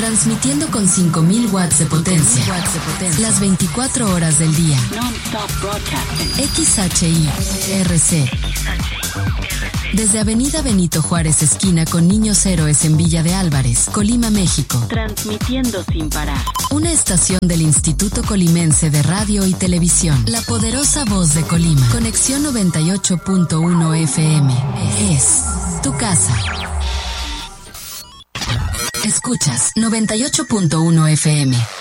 Transmitiendo con 5000 watts de potencia. Las 24 horas del día. XHI-RC. Desde Avenida Benito Juárez, esquina con Niños Héroes en Villa de Álvarez, Colima, México. Transmitiendo sin parar. Una estación del Instituto Colimense de Radio y Televisión. La poderosa voz de Colima. Conexión 98.1 FM. Es tu casa. Escuchas 98.1 FM.